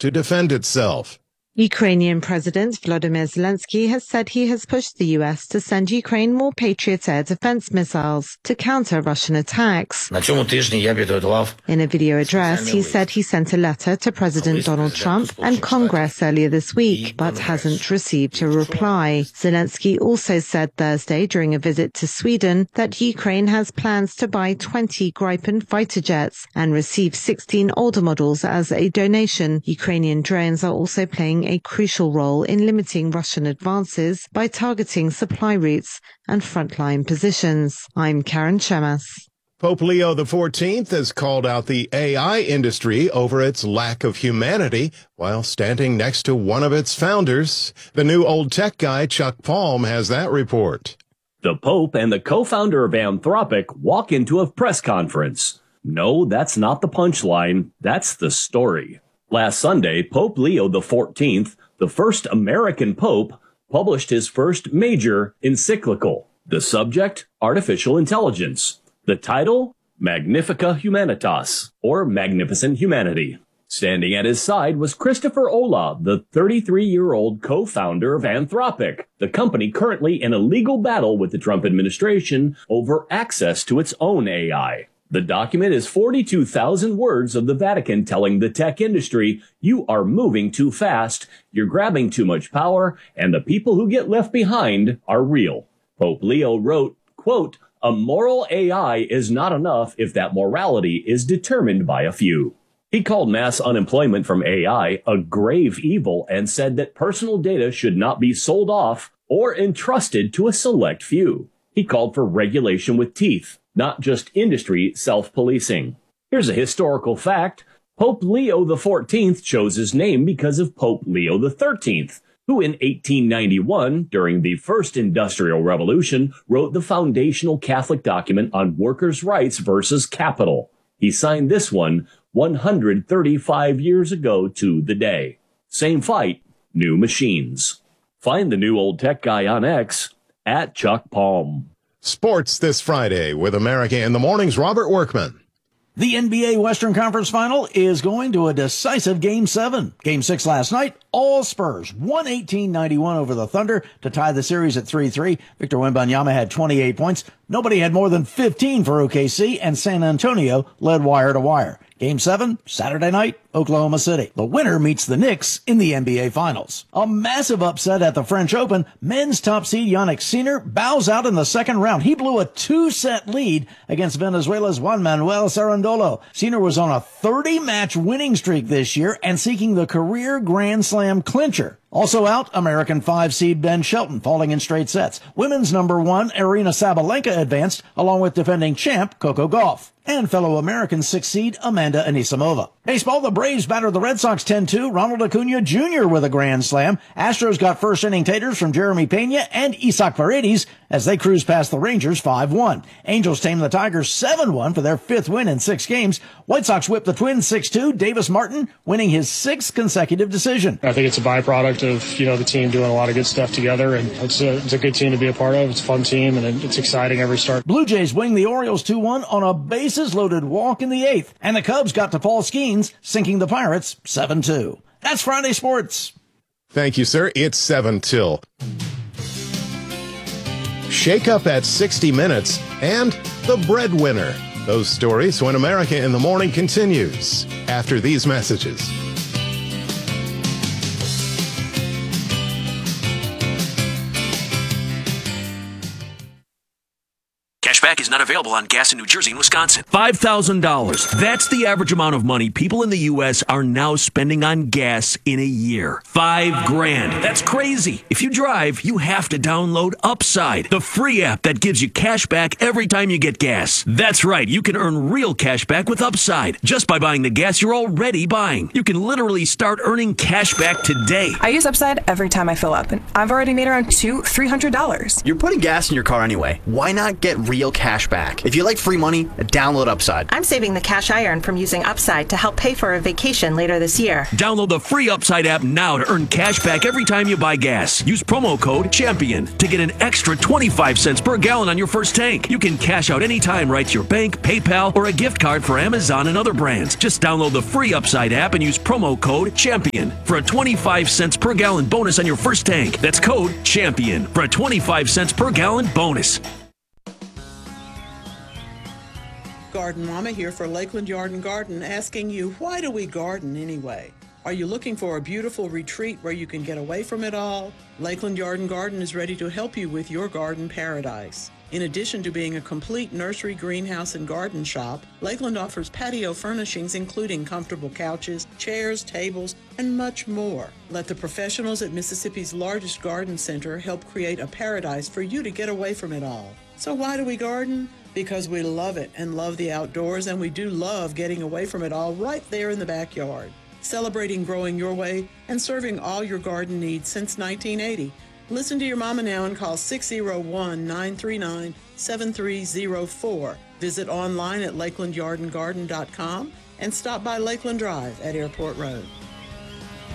to defend itself. Ukrainian President Volodymyr Zelensky has said he has pushed the U.S. to send Ukraine more Patriot air defense missiles to counter Russian attacks. In a video address, he said he sent a letter to President Donald Trump and Congress earlier this week, but hasn't received a reply. Zelensky also said Thursday during a visit to Sweden that Ukraine has plans to buy 20 Gripen fighter jets and receive 16 older models as a donation. Ukrainian drones are also playing a crucial role in limiting Russian advances by targeting supply routes and frontline positions. I'm Karen Shemas. Pope Leo XIV has called out the AI industry over its lack of humanity while standing next to one of its founders. The new old tech guy, Chuck Palm, has that report. The Pope and the co-founder of Anthropic walk into a press conference. No, that's not the punchline. That's the story. Last Sunday, Pope Leo XIV, the first American pope, published his first major encyclical. The subject, artificial intelligence. The title, Magnifica Humanitas, or Magnificent Humanity. Standing at his side was Christopher Olah, the 33-year-old co-founder of Anthropic, the company currently in a legal battle with the Trump administration over access to its own AI. The document is 42,000 words of the Vatican telling the tech industry, you are moving too fast, you're grabbing too much power, and the people who get left behind are real. Pope Leo wrote, quote, a moral AI is not enough if that morality is determined by a few. He called mass unemployment from AI a grave evil and said that personal data should not be sold off or entrusted to a select few. He called for regulation with teeth, not just industry self-policing. Here's a historical fact. Pope Leo XIV chose his name because of Pope Leo XIII, who in 1891, during the First Industrial Revolution, wrote the foundational Catholic document on workers' rights versus capital. He signed this one 135 years ago to the day. Same fight, new machines. Find the new old tech guy on X at Chuck Palm. Sports this Friday with America in the Morning's Robert Workman. The NBA Western Conference Final is going to a decisive Game 7. Game 6 last night, all Spurs, 118-91 over the Thunder to tie the series at 3-3. Victor Wembanyama had 28 points. Nobody had more than 15 for OKC, and San Antonio led wire to wire. Game 7, Saturday night, Oklahoma City. The winner meets the Knicks in the NBA Finals. A massive upset at the French Open. Men's top seed Jannik Sinner bows out in the second round. He blew a 2-set lead against Venezuela's Juan Manuel Cerundolo. Sinner was on a 30-match winning streak this year and seeking the career Grand Slam clincher. Also out, American 5-seed Ben Shelton falling in straight sets. Women's number 1, Aryna Sabalenka advanced, along with defending champ Coco Gauff. And fellow American 6-seed Amanda Anisimova. Baseball, the Braves battered the Red Sox 10-2. Ronald Acuna Jr. with a grand slam. Astros got first inning taters from Jeremy Pena and Isaac Paredes as they cruised past the Rangers 5-1. Angels tamed the Tigers 7-1 for their 5th win in 6 games. White Sox whipped the Twins 6-2. Davis Martin winning his 6th consecutive decision. I think it's a byproduct of, the team doing a lot of good stuff together, and it's a good team to be a part of. It's a fun team, and it's exciting every start. Blue Jays wing the Orioles 2-1 on a bases-loaded walk in the 8th, and the Cubs got to Paul Skeens, sinking the Pirates 7-2. That's Friday Sports. Thank you, sir. It's 7 till. Shake Up at 60 Minutes and The Breadwinner. Those stories when America in the Morning continues after these messages. Cashback is not available on gas in New Jersey and Wisconsin. $5,000. That's the average amount of money people in the U.S. are now spending on gas in a year. $5,000. That's crazy. If you drive, you have to download Upside, the free app that gives you cash back every time you get gas. That's right. You can earn real cash back with Upside just by buying the gas you're already buying. You can literally start earning cash back today. I use Upside every time I fill up, and I've already made around $300. You're putting gas in your car anyway. Why not get real real cash back. If you like free money, download Upside. I'm saving the cash I earn from using Upside to help pay for a vacation later this year. Download the free Upside app now to earn cash back every time you buy gas. Use promo code CHAMPION to get an extra 25 cents per gallon on your first tank. You can cash out anytime right to your bank, PayPal, or a gift card for Amazon and other brands. Just download the free Upside app and use promo code CHAMPION for a 25 cents per gallon bonus on your first tank. That's code CHAMPION for a 25 cents per gallon bonus. Garden Mama here for Lakeland Yard and Garden, asking you, why do we garden anyway? Are you looking for a beautiful retreat where you can get away from it all? Lakeland Yard and Garden is ready to help you with your garden paradise. In addition to being a complete nursery, greenhouse, and garden shop, Lakeland offers patio furnishings including comfortable couches, chairs, tables, and much more. Let the professionals at Mississippi's largest garden center help create a paradise for you to get away from it all. So why do we garden? Because we love it and love the outdoors, and we do love getting away from it all right there in the backyard. Celebrating growing your way and serving all your garden needs since 1980. Listen to your mama now and call 601-939-7304. Visit online at lakelandyardandgarden.com and stop by Lakeland Drive at Airport Road.